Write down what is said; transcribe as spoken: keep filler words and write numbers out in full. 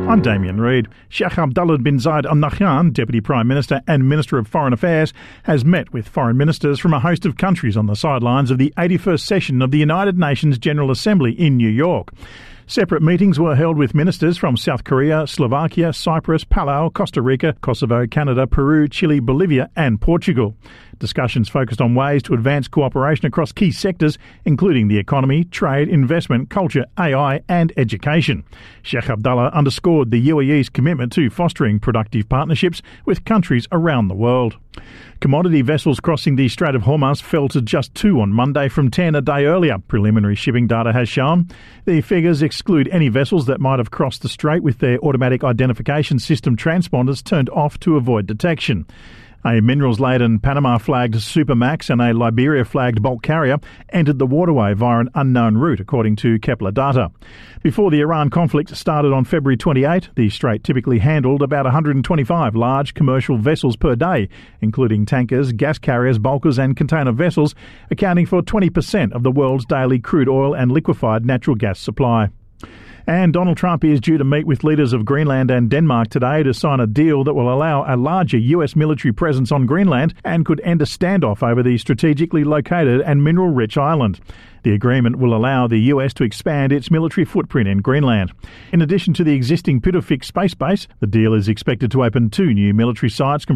I'm Damien Reid. Sheikh Abdullah bin Zayed Al Nahyan, Deputy Prime Minister and Minister of Foreign Affairs, has met with foreign ministers from a host of countries on the sidelines of the eighty-first session of the United Nations General Assembly in New York. Separate meetings were held with ministers from South Korea, Slovakia, Cyprus, Palau, Costa Rica, Kosovo, Canada, Peru, Chile, Bolivia and Portugal. Discussions focused on ways to advance cooperation across key sectors, including the economy, trade, investment, culture, A I and education. Sheikh Abdullah underscored the U A E's commitment to fostering productive partnerships with countries around the world. Commodity vessels crossing the Strait of Hormuz fell to just two on Monday from ten a day earlier, preliminary shipping data has shown. The figures exclude any vessels that might have crossed the strait with their automatic identification system transponders turned off to avoid detection. A minerals-laden Panama-flagged Supermax and a Liberia-flagged bulk carrier entered the waterway via an unknown route, according to Kepler data. Before the Iran conflict started on February twenty-eighth, the strait typically handled about one hundred twenty-five large commercial vessels per day, including tankers, gas carriers, bulkers and container vessels, accounting for twenty percent of the world's daily crude oil and liquefied natural gas supply. And Donald Trump is due to meet with leaders of Greenland and Denmark today to sign a deal that will allow a larger U S military presence on Greenland and could end a standoff over the strategically located and mineral-rich island. The agreement will allow the U S to expand its military footprint in Greenland. In addition to the existing Pittufik space base, the deal is expected to open two new military sites comprising